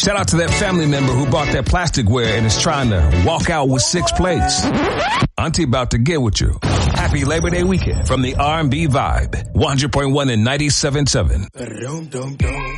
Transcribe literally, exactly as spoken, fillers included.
Shout out to that family member who bought that plasticware and is trying to walk out with six plates. Auntie about to get with you. Happy Labor Day weekend from the R and B Vibe. one hundred point one and ninety-seven point seven.